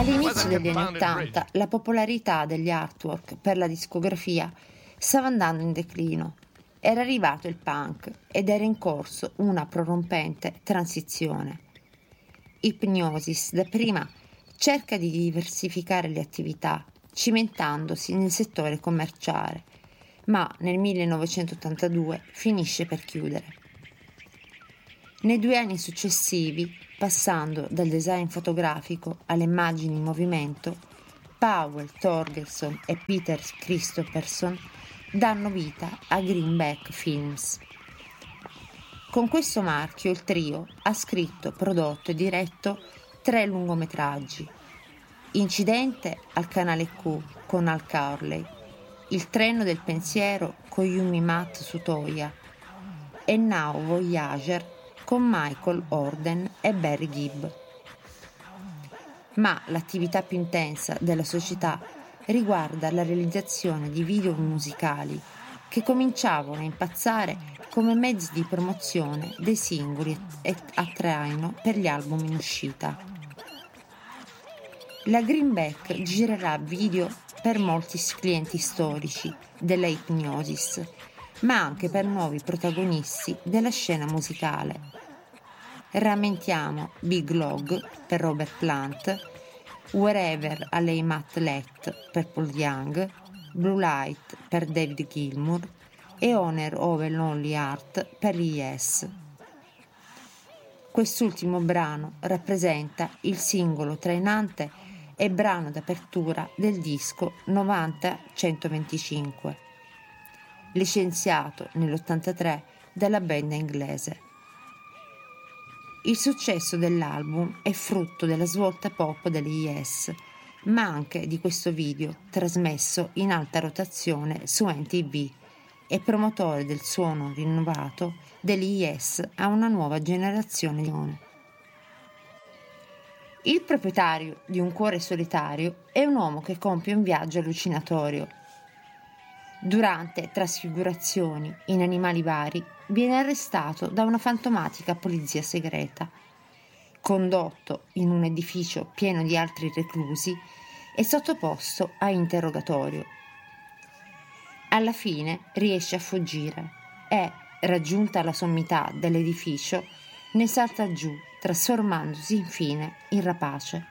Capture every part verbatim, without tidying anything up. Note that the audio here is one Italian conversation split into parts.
All'inizio degli anni ottanta la popolarità degli artwork per la discografia stava andando in declino. Era arrivato il punk ed era in corso una prorompente transizione. Hipgnosis dapprima cerca di diversificare le attività, cimentandosi nel settore commerciale, ma nel millenovecentottantadue finisce per chiudere. Nei due anni successivi, passando dal design fotografico alle immagini in movimento, Powell Torgerson e Peter Christopherson danno vita a Greenback Films. Con questo marchio il trio ha scritto, prodotto e diretto tre lungometraggi: Incidente al canale Q con Al Carley, Il treno del pensiero con Yumi Matsutoya e Now Voyager con Michael Orden e Barry Gibb. Ma l'attività più intensa della società riguarda la realizzazione di video musicali che cominciavano a impazzare come mezzi di promozione dei singoli e a traino per gli album in uscita. La Greenback girerà video per molti clienti storici della Hipgnosis, ma anche per nuovi protagonisti della scena musicale. Rammentiamo Big Log per Robert Plant, Wherever Alley Matt Lett per Paul Young, Blue Light per David Gilmour e Honor Over Lonely Heart per gli Yes. Quest'ultimo brano rappresenta il singolo trainante e brano d'apertura del disco novanta centoventicinque, licenziato nell'ottantatré dalla band inglese. Il successo dell'album è frutto della svolta pop degli Yes, ma anche di questo video trasmesso in alta rotazione su M T V e promotore del suono rinnovato degli Yes a una nuova generazione. Il proprietario di un cuore solitario è un uomo che compie un viaggio allucinatorio. Durante trasfigurazioni in animali vari viene arrestato da una fantomatica polizia segreta. Condotto in un edificio pieno di altri reclusi e sottoposto a interrogatorio. Alla fine riesce a fuggire e, raggiunta la sommità dell'edificio, ne salta giù, trasformandosi infine in rapace.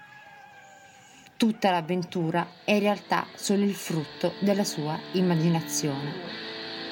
Tutta l'avventura è in realtà solo il frutto della sua immaginazione.